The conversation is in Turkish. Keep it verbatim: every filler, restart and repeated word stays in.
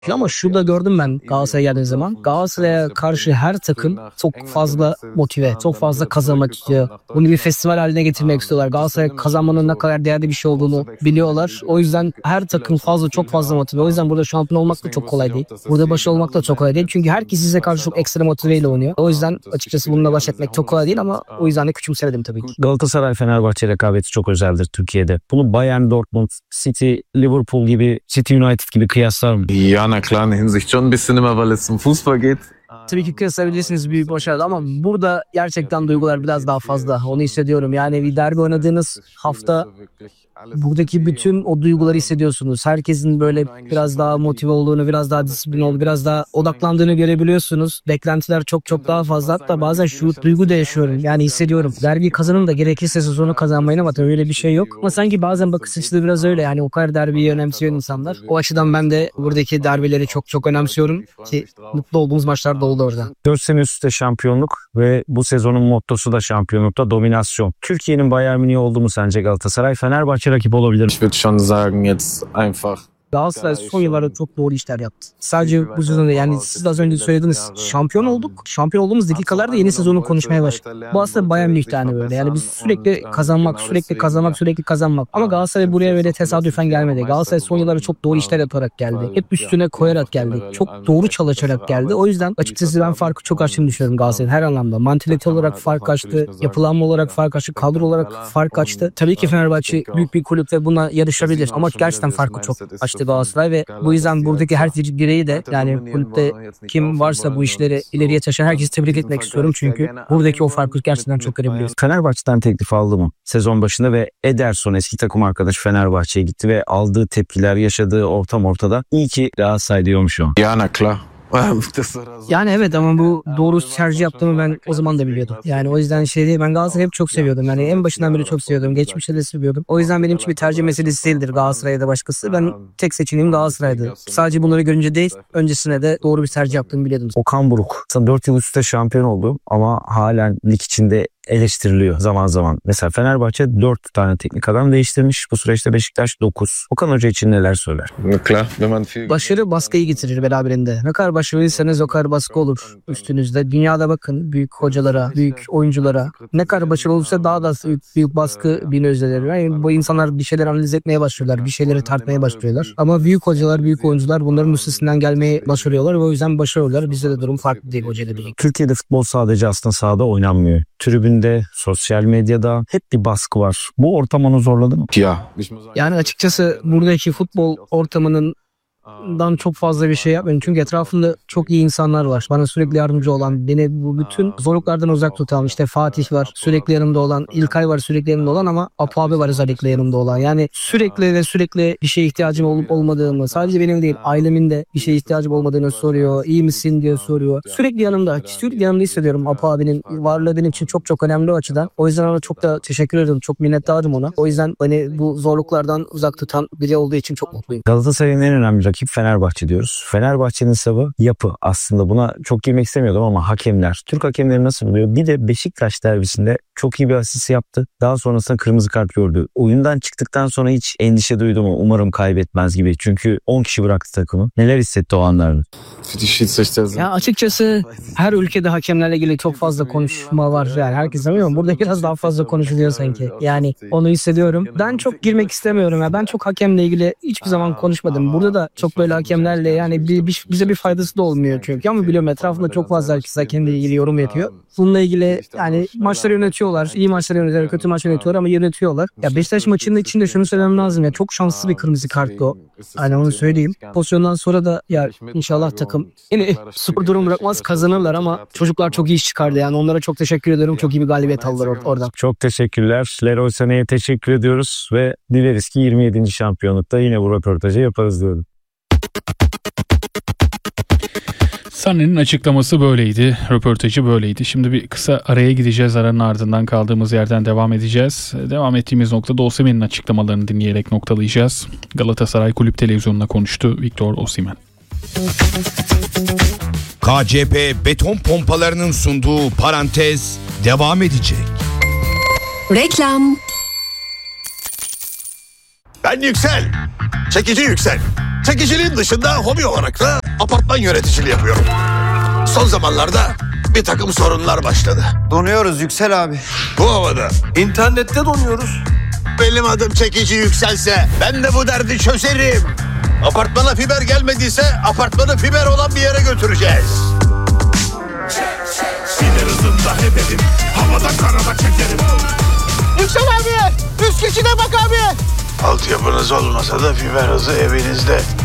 Ama şurada gördüm ben Galatasaray'a geldiğim zaman. Galatasaray'a karşı her takım çok fazla motive, çok fazla kazanmak istiyor. Bunu bir festival haline getirmek istiyorlar. Galatasaray kazanmanın ne kadar değerli bir şey olduğunu biliyorlar. O yüzden her takım fazla, çok fazla motive. O yüzden burada şampiyon olmak da çok kolay değil. Burada başarılı olmak da çok kolay değil. Çünkü herkes size karşı çok ekstra motiveyle oynuyor. O yüzden açıkçası bununla baş etmek çok kolay değil ama o yüzden de küçümsemedim tabii ki. Galatasaray-Fenerbahçe rekabeti çok özeldir Türkiye'de. Bunu Bayern, Dortmund, City, Liverpool gibi, City United gibi kıyaslar mı? Ja, na klar, in Hinsicht schon ein bisschen immer, weil es um Fußball geht. Tabii ki kıyaslayabilirsiniz büyük başarı ama burada gerçekten duygular biraz daha fazla. Onu hissediyorum. Yani bir derbi oynadığınız hafta buradaki bütün o duyguları hissediyorsunuz. Herkesin böyle biraz daha motive olduğunu, biraz daha disiplin olduğunu, biraz daha odaklandığını görebiliyorsunuz. Beklentiler çok çok daha fazla. Hatta bazen şu duygu da yaşıyorum. Yani hissediyorum. Derbi kazanın da gerekirse sezonu kazanmayın ama tabii öyle bir şey yok. Ama sanki bazen bakış açısı biraz öyle. Yani o kadar derbiyi önemsiyor insanlar. O açıdan ben de buradaki derbileri çok çok önemsiyorum ki mutlu olduğumuz maçlar da oldu orada. dört sene üst üste şampiyonluk ve bu sezonun mottosu da şampiyonlukta dominasyon. Türkiye'nin Bayern Münih oldu mu sence Galatasaray? Fenerbahçe rakip olabilir mi? Ich würde schon sagen, jetzt einfach. Galatasaray son yıllarda çok doğru işler yaptı. Sadece bu sezonda, yani siz de az önce söylediniz, şampiyon olduk. Şampiyon olduğumuz dakikalarda yeni sezonu konuşmaya başladık. Bu aslında Bayern Münih'te hani böyle. Yani biz sürekli kazanmak, sürekli kazanmak, sürekli kazanmak. Ama Galatasaray buraya böyle tesadüfen gelmedi. Galatasaray son yıllarda çok doğru işler yaparak geldi. Hep üstüne koyarak geldi. Çok doğru çalışarak geldi. O yüzden açıkçası ben farkı çok açtığını düşünüyorum Galatasaray'ın her anlamda. Mantalite olarak fark açtı, yapılanma olarak fark açtı, kadro olarak fark açtı. Tabii ki Fenerbahçe büyük bir kulüp ve buna yarışabilir. Ama gerçekten farkı çok açtı Galatasaray ve bu yüzden buradaki her bireyi de, yani kulüpte kim varsa bu işleri ileriye taşıyan herkesi tebrik etmek istiyorum. Çünkü buradaki o farkı gerçekten çok görebiliyoruz. Fenerbahçe'den teklif aldı mı sezon başında ve Ederson eski takım arkadaşı Fenerbahçe'ye gitti ve aldığı tepkiler, yaşadığı ortam ortada. İyi ki Galatasaray diyormuş o. Ja, na klar. Yani evet ama bu doğru tercih yaptığımı ben o zaman da biliyordum. Yani o yüzden şey değil, ben Galatasaray'ı hep çok seviyordum. Yani en başından beri çok seviyordum. Geçmişte de seviyordum. O yüzden benim için bir tercih meselesi değildir Galatasaray'a da başkası. Ben tek seçeneğim Galatasaray'dı. Sadece bunları görünce değil, öncesine de doğru bir tercih yaptığımı biliyordum. Okan Buruk dört yıl üst üste şampiyon oldu ama halen lig içinde eleştiriliyor zaman zaman. Mesela Fenerbahçe dört tane teknik adam değiştirmiş. Bu süreçte Beşiktaş dokuz. Okan Hoca için neler söyler? Klar, wenn man viel... Başarı baskıyı getirir beraberinde. Ne kadar başarılıysanız o kadar baskı olur üstünüzde. Dünyada bakın büyük hocalara, büyük oyunculara. Ne kadar başarılı olursa daha da büyük, büyük baskı bini özler. Yani bu insanlar bir şeyler analiz etmeye başlıyorlar. Bir şeyleri tartmaya başlıyorlar. Ama büyük hocalar, büyük oyuncular bunların üstesinden gelmeyi başarıyorlar ve o yüzden başarıyorlar. Bizde de durum farklı değil hocayla birlikte. Türkiye'de futbol sadece aslında sahada oynanmıyor. Tribünde, sosyal medyada hep bir baskı var. Bu ortam onu zorladı mı? Ja. Yani açıkçası buradaki futbol ortamının dan çok fazla bir şey yapmıyorum. Çünkü etrafımda çok iyi insanlar var. Bana sürekli yardımcı olan, beni bu bütün zorluklardan uzak tutan. İşte Fatih var, sürekli yanımda olan. İlkay var, sürekli yanımda olan ama Apo abi var özellikle yanımda olan. Yani sürekli ve sürekli bir şeye ihtiyacım olup olmadığımı, sadece benim değil, ailemin de bir şeye ihtiyacım olmadığını soruyor. İyi misin diye soruyor. Sürekli yanımda, sürekli yanımda hissediyorum. Apo abinin varlığı benim için çok çok önemli o açıdan. O yüzden ona çok da teşekkür ederim. Çok minnettarım ona. O yüzden beni bu zorluklardan uzak tutan biri olduğu için çok mutluyum. Galatasaray'ın en önemli rakip Fenerbahçe diyoruz. Fenerbahçe'nin savı yapı aslında. Buna çok girmek istemiyordum ama hakemler. Türk hakemleri nasıl buluyor? Bir de Beşiktaş derbisinde çok iyi bir asist yaptı. Daha sonrasında kırmızı kart gördü. Oyundan çıktıktan sonra hiç endişe duydu mu? Umarım kaybetmez gibi. Çünkü on kişi bıraktı takımı. Neler hissetti o anlarda? Ya açıkçası her ülkede hakemlerle ilgili çok fazla konuşma var. Yani herkes anlıyor ama burada biraz daha fazla konuşuluyor sanki. Yani onu hissediyorum. Ben çok girmek istemiyorum. Ya ben çok hakemle ilgili hiçbir zaman konuşmadım. Burada da çok böyle hakemlerle yani bir, bir, bize bir faydası da olmuyor çünkü. Ama biliyorum etrafında çok fazla herkes hakemle ilgili yorum yapıyor. Bununla ilgili yani maçları yönetiyorlar. İyi maçları yönetiyorlar, kötü maçları yönetiyorlar ama yönetiyorlar. Ya Beşiktaş maçının içinde şunu söylemem lazım ya. Çok şanssız bir kırmızı karttı o. Hani onu söyleyeyim. Pozisyondan sonra da ya inşallah takım yine sıfır durum bırakmaz, kazanırlar ama çocuklar çok iyi iş çıkardı. Yani onlara çok teşekkür ediyorum. Çok iyi bir galibiyet aldılar or- oradan. Çok teşekkürler. Leroy Sané'ye teşekkür ediyoruz ve dileriz ki yirmi yedinci şampiyonlukta yine bu röportajı yaparız diyorum. Sané'nin açıklaması böyleydi, röportajı böyleydi. Şimdi bir kısa araya gideceğiz. Aranın ardından kaldığımız yerden devam edeceğiz. Devam ettiğimiz noktada Osimhen'in açıklamalarını dinleyerek noktalayacağız. Galatasaray Kulüp Televizyonu'na konuştu Victor Osimhen. K C P beton pompalarının sunduğu parantez devam edecek. Reklam. Ben Yüksel. Çekici Yüksel. Çekiciliğin dışında hobi olarak da apartman yöneticiliği yapıyorum. Son zamanlarda bir takım sorunlar başladı. Donuyoruz Yüksel abi. Bu havada internette donuyoruz. Benim adım Çekici Yükselse ben de bu derdi çözerim. Apartmana fiber gelmediyse apartmanı fiber olan bir yere götüreceğiz. Fiber hızında hededim. Havada karada çekerim. Yüksel abi! Üst geçide bak abi! Altyapınız olmasa da fiber hızı evinizde.